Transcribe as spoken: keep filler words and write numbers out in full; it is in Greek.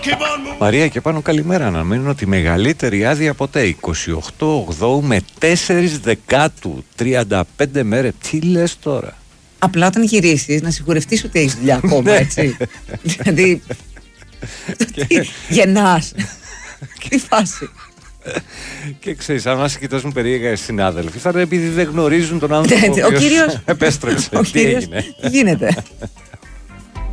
Μαρία και πάνω καλημέρα. Αναμένω τη μεγαλύτερη άδεια ποτέ. είκοσι οκτώ Οκτώβρη με τέσσερις Δεκάτου. τριάντα πέντε μέρες. Τι λες τώρα? Απλά όταν γυρίσεις να σιγουρευτείς ότι έχεις δουλειά ακόμα, έτσι. Δηλαδή. Γεννάς. Τι φάση. Και ξέρεις, αν μας κοιτάζουν περίεργα οι συνάδελφοι, θα είναι επειδή δεν γνωρίζουν τον άνθρωπο. Ο κύριος επέστρεψε. Τι έγινε? Τι γίνεται?